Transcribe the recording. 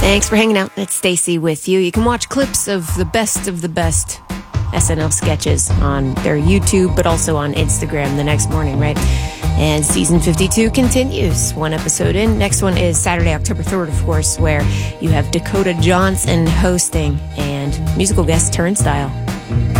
Thanks for hanging out. It's Stacy with you. You can watch clips of the best SNL sketches on their YouTube, but also on Instagram the next morning, right? And season 52 continues. One episode in. Next one is Saturday, October 3rd, of course, where you have Dakota Johnson hosting and musical guest Turnstile.